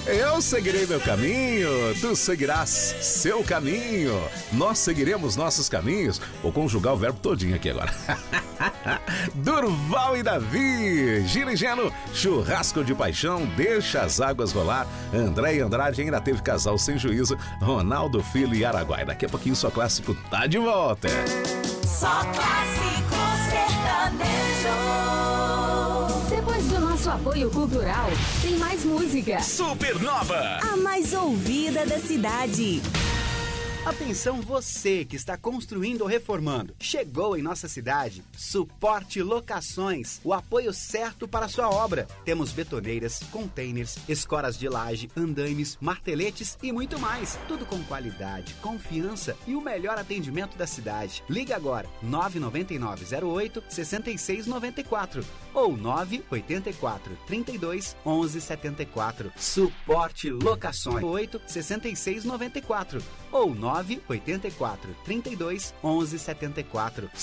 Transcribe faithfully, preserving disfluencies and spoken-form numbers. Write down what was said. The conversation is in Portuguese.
Eu seguirei meu caminho, tu seguirás seu caminho, nós seguiremos nossos caminhos. Vou conjugar o verbo todinho aqui agora. Durval e Davi, Gino e Geno, churrasco de paixão, deixa as águas rolar. André e Andrade ainda teve casal sem juízo, Ronaldo Filho e Araguai. Daqui a pouquinho Só Clássico tá de volta. Só Clássico Sertanejo. Depois do nosso apoio cultural, tem mais música. Supernova, a mais ouvida da cidade. Atenção você que está construindo ou reformando. Chegou em nossa cidade Suporte Locações, o apoio certo para sua obra. Temos betoneiras, containers, escoras de laje, andaimes, marteletes e muito mais. Tudo com qualidade, confiança e o melhor atendimento da cidade. Liga agora, nove nove nove zero oito seis seis nove quatro ou nove oito quatro, trinta e dois, onze setenta e quatro. Suporte Locações, oito seis seis nove quatro ou nove oito quatro, trinta e dois, onze setenta e quatro.